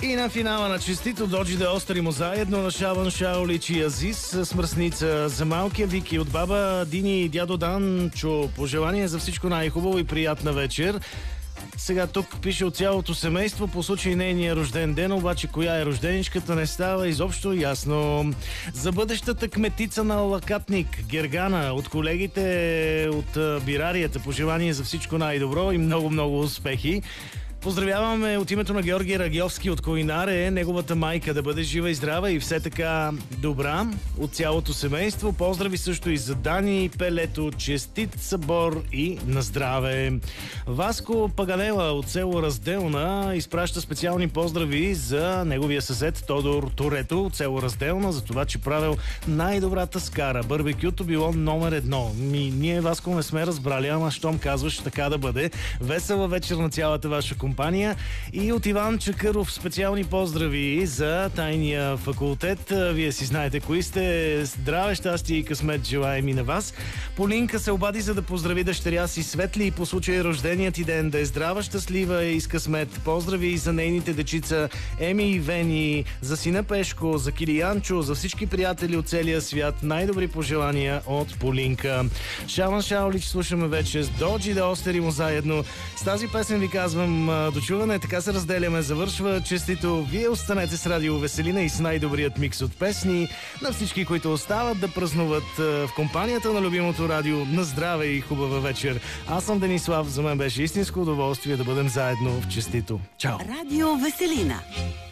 И на финала на честито дойде да остаримо заедно на Шаван Шаолич и Азис с мръсница за малкия Вики от баба Дини и дядо Данчо. Пожелание за всичко най-хубаво и приятна вечер. Сега тук пише от цялото семейство по случай нейния рожден ден, обаче коя е рожденичката не става изобщо ясно. За бъдещата кметица на Лакатник, Гергана, от колегите от Бирарията, пожелание за всичко най-добро и много успехи. Поздравяваме от името на Георги Рагьовски от Коинаре, неговата майка да бъде жива и здрава и все така добра от цялото семейство. Поздрави също и за Дани, Пелето, честит събор и на здраве. Васко Паганела от село Разделна изпраща специални поздрави за неговия съсед Тодор Турето от село Разделна, за това, че правил най-добрата скара. Барбекюто било номер 1. Ние, Васко, не сме разбрали, ама щом казваш така да бъде. Весела вечер на цялата ваша компания. И от Иван Чакъров специални поздрави за тайния факултет. Вие си знаете кои сте. Здраве, щастие и късмет желаем и на вас. Полинка се обади за да поздрави дъщеря си Светли и по случай рожденият ти ден да е здрава, щастлива и с късмет. Поздрави и за нейните дечица Еми и Вени, за сина Пешко, за Килиянчо, за всички приятели от целия свят. Най-добри пожелания от Полинка. Шаван Шаолич слушаме вече с Доджи да остеримо заедно. С тази песен ви казвам дочуване, така се разделяме, завършва честито. Вие останете с Радио Веселина и с най-добрият микс от песни. На всички, които остават да празнуват в компанията на любимото радио, на здраве и хубава вечер. Аз съм Денислав, за мен беше истинско удоволствие да бъдем заедно в честито. Чао! Радио Веселина.